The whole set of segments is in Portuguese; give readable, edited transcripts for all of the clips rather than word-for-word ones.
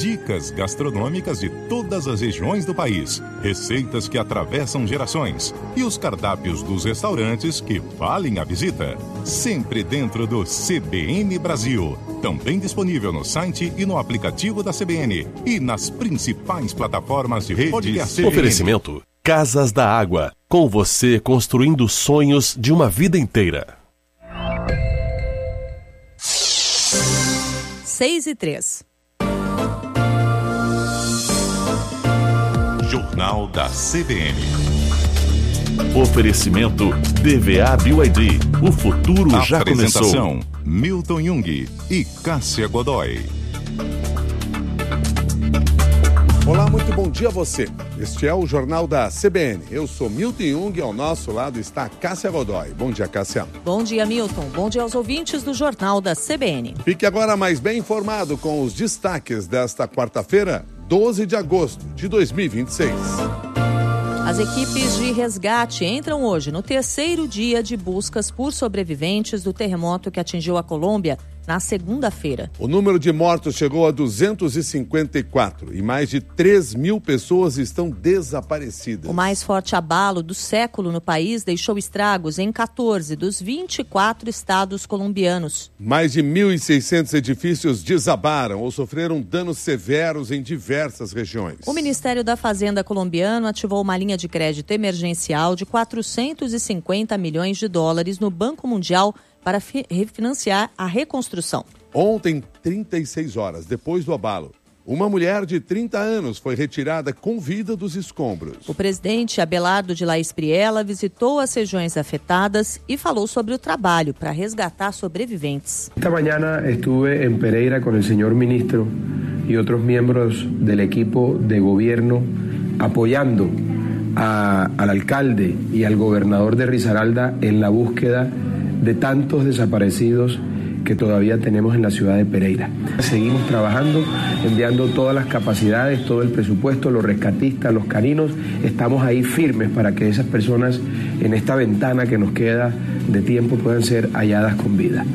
dicas gastronômicas de todas as regiões do país, receitas que atravessam gerações e os cardápios dos restaurantes que valem a visita. Sempre dentro do CBN Brasil. Também disponível no site e no aplicativo da CBN e nas principais plataformas de rede CBN. Oferecimento Casas da Água. Com você construindo sonhos de uma vida inteira. 6:03. Jornal da CBN. Oferecimento DVA BYD. O futuro já começou. Apresentação: Milton Jung e Cássia Godoy. Olá, muito bom dia a você. Este é o Jornal da CBN. Eu sou Milton Jung e ao nosso lado está Cássia Godoy. Bom dia, Cássia. Bom dia, Milton. Bom dia aos ouvintes do Jornal da CBN. Fique agora mais bem informado com os destaques desta quarta-feira, 12 de agosto de 2026. As equipes de resgate entram hoje no terceiro dia de buscas por sobreviventes do terremoto que atingiu a Colômbia na segunda-feira. O número de mortos chegou a 254 e mais de 3.000 pessoas estão desaparecidas. O mais forte abalo do século no país deixou estragos em 14 dos 24 estados colombianos. Mais de 1.600 edifícios desabaram ou sofreram danos severos em diversas regiões. O Ministério da Fazenda colombiano ativou uma linha de crédito emergencial de 450 milhões de dólares no Banco Mundial para refinanciar a reconstrução. Ontem, 36 horas depois do abalo, uma mulher de 30 anos foi retirada com vida dos escombros. O presidente Abelardo de La Espriella visitou as regiões afetadas e falou sobre o trabalho para resgatar sobreviventes. Esta mañana estuve en Pereira con el señor ministro y otros miembros del equipo de gobierno apoyando al alcalde y al gobernador de Risaralda en la búsqueda de tantos desaparecidos que todavía tenemos en la ciudad de Pereira. Seguimos trabajando, enviando todas las capacidades, todo el presupuesto, los rescatistas, los caninos. Estamos ahí firmes para que esas personas en esta ventana que nos queda de tiempo puedan ser halladas con vida.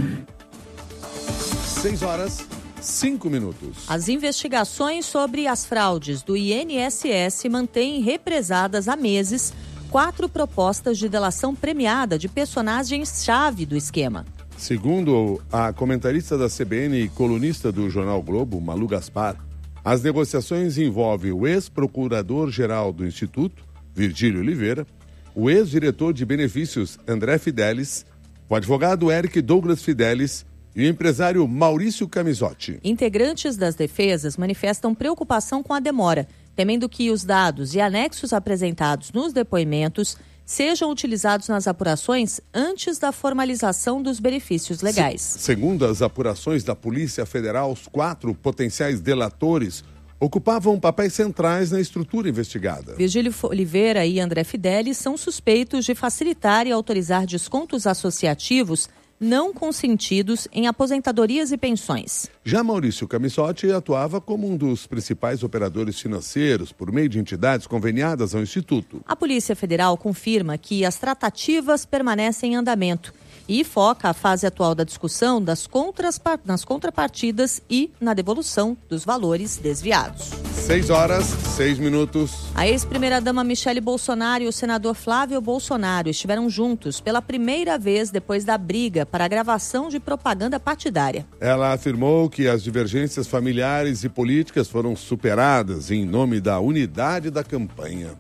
6:05. As investigações sobre as fraudes do INSS mantêm represadas há meses 4 propostas de delação premiada de personagens-chave do esquema. Segundo a comentarista da CBN e colunista do Jornal Globo, Malu Gaspar, as negociações envolvem o ex-procurador-geral do Instituto, Virgílio Oliveira, o ex-diretor de benefícios, André Fidelis, o advogado Eric Douglas Fidelis e o empresário Maurício Camisotti. Integrantes das defesas manifestam preocupação com a demora, temendo que os dados e anexos apresentados nos depoimentos sejam utilizados nas apurações antes da formalização dos benefícios legais. Segundo as apurações da Polícia Federal, os 4 potenciais delatores ocupavam papéis centrais na estrutura investigada. Virgílio Oliveira e André Fidelis são suspeitos de facilitar e autorizar descontos associativos não consentidos em aposentadorias e pensões. Já Maurício Camisotti atuava como um dos principais operadores financeiros por meio de entidades conveniadas ao Instituto. A Polícia Federal confirma que as tratativas permanecem em andamento e foca a fase atual da discussão nas contrapartidas e na devolução dos valores desviados. 6:06. A ex-primeira-dama Michele Bolsonaro e o senador Flávio Bolsonaro estiveram juntos pela primeira vez depois da briga para a gravação de propaganda partidária. Ela afirmou que as divergências familiares e políticas foram superadas em nome da unidade da campanha.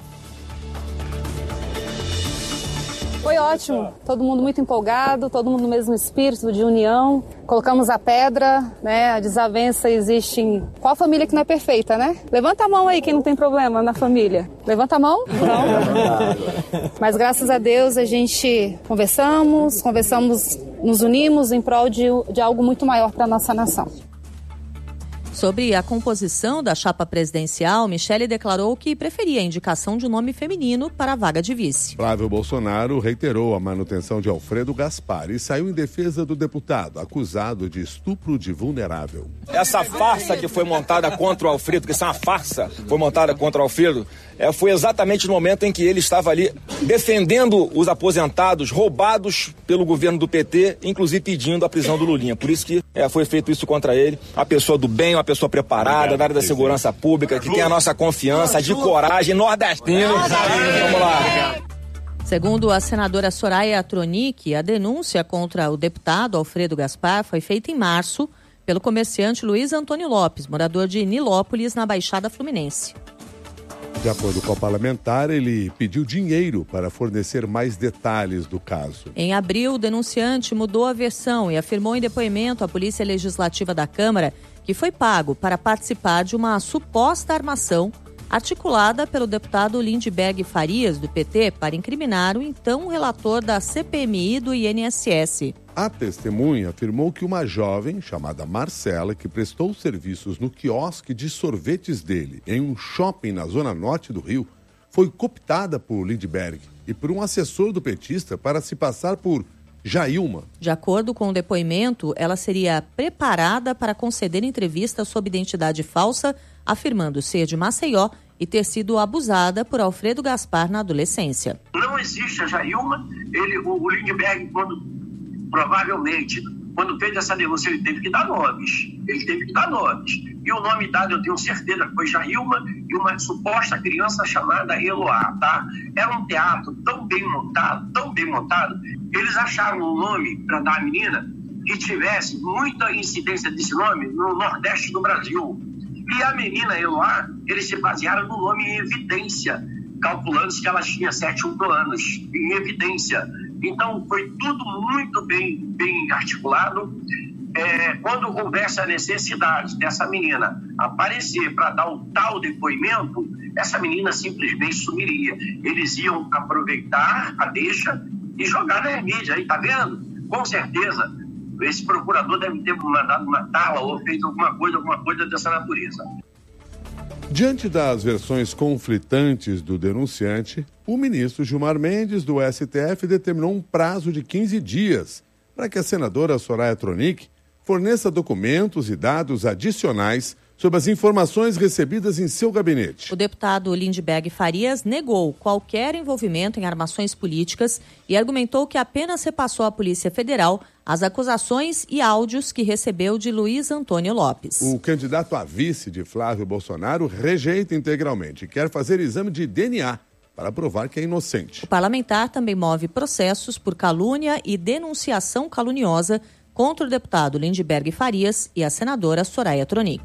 Foi ótimo, todo mundo muito empolgado, todo mundo no mesmo espírito de união. Colocamos a pedra, né? A desavença existe em... Qual família que não é perfeita, né? Levanta a mão aí quem não tem problema na família. Levanta a mão? Não. Mas graças a Deus a gente conversamos, nos unimos em prol de algo muito maior para a nossa nação. Sobre a composição da chapa presidencial, Michele declarou que preferia a indicação de um nome feminino para a vaga de vice. Flávio Bolsonaro reiterou a manutenção de Alfredo Gaspar e saiu em defesa do deputado, acusado de estupro de vulnerável. Essa farsa que foi montada contra o Alfredo, que isso é uma farsa, foi montada contra o Alfredo, foi exatamente no momento em que ele estava ali defendendo os aposentados roubados pelo governo do PT, inclusive pedindo a prisão do Lulinha. Por isso que foi feito isso contra ele. A pessoa do bem, uma pessoa preparada, da área da segurança pública, que tem a nossa confiança, de coragem, nordestino. Vamos lá. Segundo a senadora Soraya Tronic, a denúncia contra o deputado Alfredo Gaspar foi feita em março pelo comerciante Luiz Antônio Lopes, morador de Nilópolis, na Baixada Fluminense. De acordo com a parlamentar, ele pediu dinheiro para fornecer mais detalhes do caso. Em abril, o denunciante mudou a versão e afirmou em depoimento à Polícia Legislativa da Câmara que foi pago para participar de uma suposta armação articulada pelo deputado Lindbergh Farias, do PT, para incriminar o então relator da CPMI do INSS. A testemunha afirmou que uma jovem, chamada Marcela, que prestou serviços no quiosque de sorvetes dele em um shopping na zona norte do Rio, foi cooptada por Lindbergh e por um assessor do petista para se passar por Jailma. De acordo com o depoimento, ela seria preparada para conceder entrevista sob identidade falsa, afirmando ser de Maceió e ter sido abusada por Alfredo Gaspar na adolescência. Não existe a Jailma, o Lindbergh, provavelmente, quando fez essa denúncia, ele teve que dar nomes. E o nome dado, eu tenho certeza, foi Jailma e uma suposta criança chamada Eloá, tá? Era um teatro tão bem montado, eles acharam um nome para dar à menina que tivesse muita incidência desse nome no Nordeste do Brasil. E a menina Eloá, eles se basearam no nome em evidência, calculando que ela tinha 7 ou 8 anos, em evidência. Então, foi tudo muito bem articulado. Quando houvesse a necessidade dessa menina aparecer para dar o tal depoimento, essa menina simplesmente sumiria. Eles iam aproveitar a deixa e jogar na mídia. Aí, tá vendo? Com certeza, esse procurador deve ter mandado matá-la ou feito alguma coisa dessa natureza. Diante das versões conflitantes do denunciante, o ministro Gilmar Mendes, do STF, determinou um prazo de 15 dias para que a senadora Soraya Tronic forneça documentos e dados adicionais sobre as informações recebidas em seu gabinete. O deputado Lindbergh Farias negou qualquer envolvimento em armações políticas e argumentou que apenas repassou à Polícia Federal as acusações e áudios que recebeu de Luiz Antônio Lopes. O candidato a vice de Flávio Bolsonaro rejeita integralmente e quer fazer exame de DNA para provar que é inocente. O parlamentar também move processos por calúnia e denunciação caluniosa contra o deputado Lindbergh Farias e a senadora Soraya Tronic.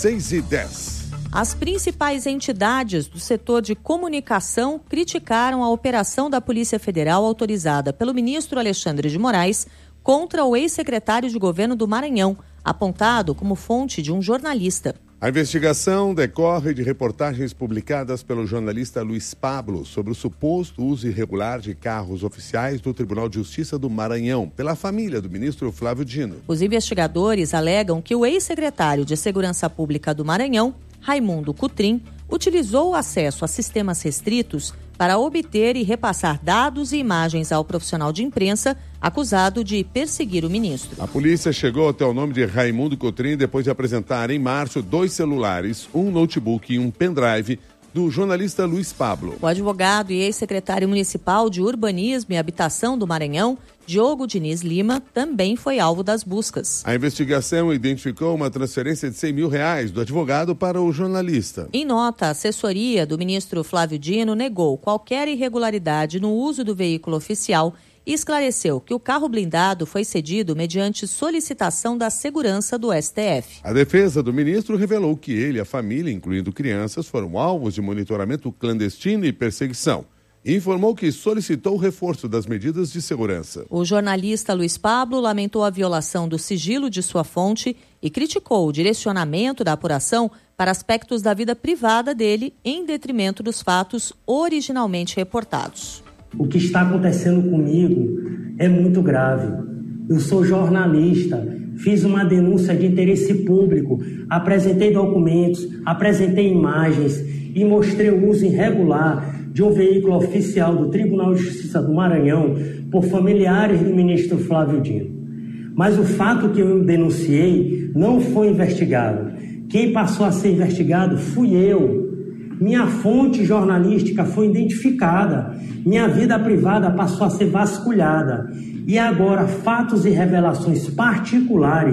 6h10. As principais entidades do setor de comunicação criticaram a operação da Polícia Federal autorizada pelo ministro Alexandre de Moraes contra o ex-secretário de governo do Maranhão, apontado como fonte de um jornalista. A investigação decorre de reportagens publicadas pelo jornalista Luiz Pablo sobre o suposto uso irregular de carros oficiais do Tribunal de Justiça do Maranhão pela família do ministro Flávio Dino. Os investigadores alegam que o ex-secretário de Segurança Pública do Maranhão, Raimundo Cutrim, utilizou o acesso a sistemas restritos para obter e repassar dados e imagens ao profissional de imprensa acusado de perseguir o ministro. A polícia chegou até o nome de Raimundo Cutrim depois de apresentar em março 2 celulares, um notebook e um pendrive do jornalista Luiz Pablo. O advogado e ex-secretário municipal de Urbanismo e Habitação do Maranhão, Diogo Diniz Lima, também foi alvo das buscas. A investigação identificou uma transferência de R$100 mil do advogado para o jornalista. Em nota, a assessoria do ministro Flávio Dino negou qualquer irregularidade no uso do veículo oficial e esclareceu que o carro blindado foi cedido mediante solicitação da segurança do STF. A defesa do ministro revelou que ele e a família, incluindo crianças, foram alvos de monitoramento clandestino e perseguição. E informou que solicitou o reforço das medidas de segurança. O jornalista Luiz Pablo lamentou a violação do sigilo de sua fonte e criticou o direcionamento da apuração para aspectos da vida privada dele em detrimento dos fatos originalmente reportados. O que está acontecendo comigo é muito grave. Eu sou jornalista, fiz uma denúncia de interesse público, apresentei documentos, apresentei imagens e mostrei o uso irregular de um veículo oficial do Tribunal de Justiça do Maranhão por familiares do ministro Flávio Dino. Mas o fato que eu denunciei não foi investigado. Quem passou a ser investigado fui eu. Minha fonte jornalística foi identificada. Minha vida privada passou a ser vasculhada. E agora, fatos e revelações particulares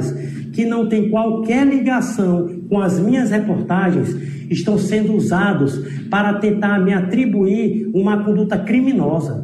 que não têm qualquer ligação com as minhas reportagens estão sendo usados para tentar me atribuir uma conduta criminosa.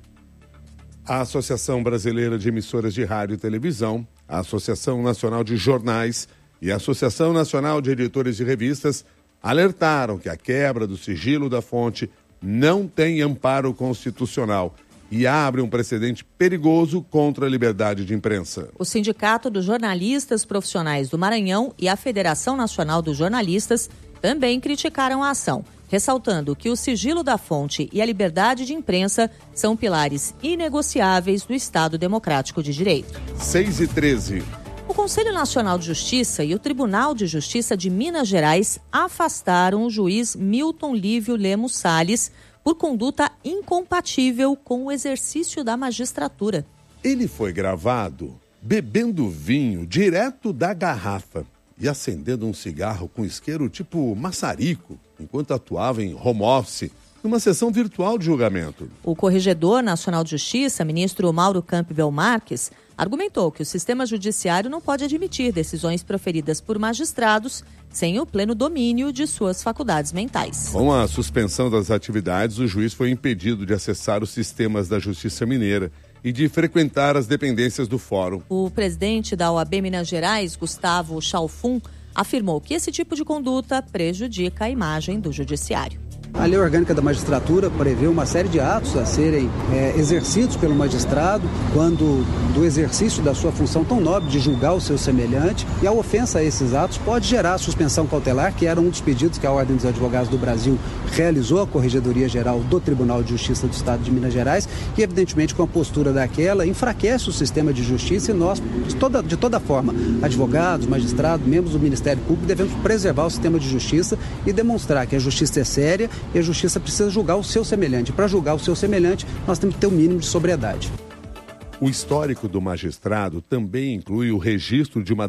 A Associação Brasileira de Emissoras de Rádio e Televisão, a Associação Nacional de Jornais e a Associação Nacional de Editores de Revistas alertaram que a quebra do sigilo da fonte não tem amparo constitucional e abre um precedente perigoso contra a liberdade de imprensa. O Sindicato dos Jornalistas Profissionais do Maranhão e a Federação Nacional dos Jornalistas também criticaram a ação, ressaltando que o sigilo da fonte e a liberdade de imprensa são pilares inegociáveis do Estado Democrático de Direito. 6h13. O Conselho Nacional de Justiça e o Tribunal de Justiça de Minas Gerais afastaram o juiz Milton Lívio Lemos Salles por conduta incompatível com o exercício da magistratura. Ele foi gravado bebendo vinho direto da garrafa e acendendo um cigarro com isqueiro tipo maçarico, enquanto atuava em home office, numa sessão virtual de julgamento. O Corregedor Nacional de Justiça, ministro Mauro Campbell Marques, argumentou que o sistema judiciário não pode admitir decisões proferidas por magistrados sem o pleno domínio de suas faculdades mentais. Com a suspensão das atividades, o juiz foi impedido de acessar os sistemas da Justiça Mineira e de frequentar as dependências do fórum. O presidente da OAB Minas Gerais, Gustavo Chalfun, afirmou que esse tipo de conduta prejudica a imagem do judiciário. A lei orgânica da magistratura prevê uma série de atos a serem exercidos pelo magistrado quando do exercício da sua função tão nobre de julgar o seu semelhante, e a ofensa a esses atos pode gerar suspensão cautelar, que era um dos pedidos que a Ordem dos Advogados do Brasil realizou à Corregedoria Geral do Tribunal de Justiça do Estado de Minas Gerais, e evidentemente com a postura daquela enfraquece o sistema de justiça, e nós, de toda forma, advogados, magistrados, membros do Ministério Público, devemos preservar o sistema de justiça e demonstrar que a justiça é séria e a justiça precisa julgar o seu semelhante. Para julgar o seu semelhante, nós temos que ter o mínimo de sobriedade. O histórico do magistrado também inclui o registro de uma